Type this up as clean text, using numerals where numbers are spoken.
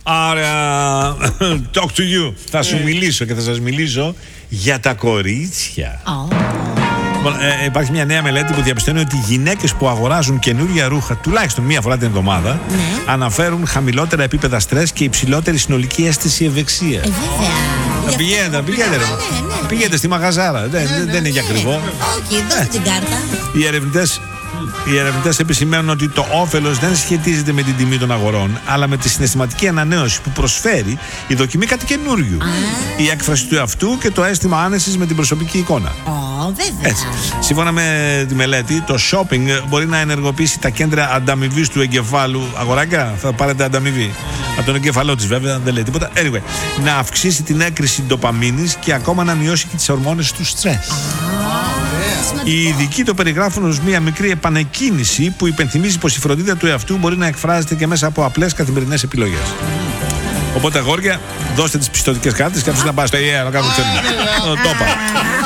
Άρα, talk to you. Θα σου μιλήσω και θα σας μιλήσω για τα κορίτσια. Υπάρχει μια νέα μελέτη που διαπιστώνει ότι οι γυναίκες που αγοράζουν καινούργια ρούχα τουλάχιστον μία φορά την εβδομάδα αναφέρουν χαμηλότερα επίπεδα στρες και υψηλότερη συνολική αίσθηση ευεξίας. Βέβαια. Πηγαίνετε στη μαγαζάρα. Δεν είναι για ακριβό. Όχι, δώστε την κάρτα. Οι ερευνητές επισημαίνουν ότι το όφελος δεν σχετίζεται με την τιμή των αγορών, αλλά με τη συναισθηματική ανανέωση που προσφέρει η δοκιμή κάτι καινούριου. Η έκφραση του εαυτού και το αίσθημα άνεσης με την προσωπική εικόνα. Βέβαια. Έτσι. Σύμφωνα με τη μελέτη, το shopping μπορεί να ενεργοποιήσει τα κέντρα ανταμοιβής του εγκεφάλου. Αγοράκια, θα πάρετε ανταμοιβή. Από τον εγκεφαλό της, βέβαια, δεν λέει τίποτα. Anyway, να αυξήσει την έκρηση ντοπαμίνης και ακόμα να μειώσει και τις ορμόνες του στρες. Οι ειδικοί το περιγράφουν ως μια μικρή επανεκκίνηση που υπενθυμίζει πως η φροντίδα του εαυτού μπορεί να εκφράζεται και μέσα από απλές καθημερινές επιλογές. Οπότε, αγόρια, δώστε τις πιστωτικές κάρτες και αφήστε να πάει στο να κάνουμε το είπα.